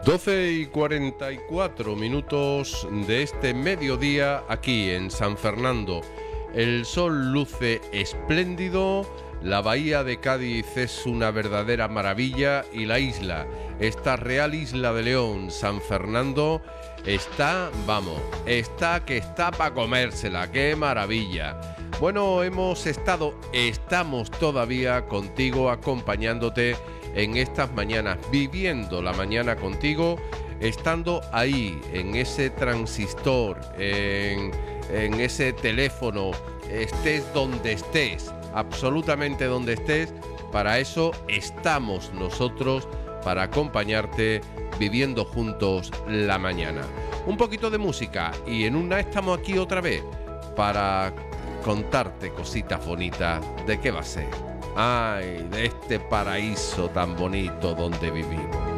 12:44 de este mediodía aquí en San Fernando. El sol luce espléndido, la bahía de Cádiz es una verdadera maravilla y la isla, esta real isla de León, San Fernando, está para comérsela, qué maravilla. Bueno, estamos todavía contigo, acompañándote en estas mañanas, viviendo la mañana contigo, estando ahí, en ese transistor, en ese teléfono, estés donde estés, absolutamente donde estés. Para eso estamos nosotros, para acompañarte, viviendo juntos la mañana. Un poquito de música y en una estamos aquí otra vez para contarte cositas bonitas de qué va a ser. Ay, de este paraíso tan bonito donde vivimos.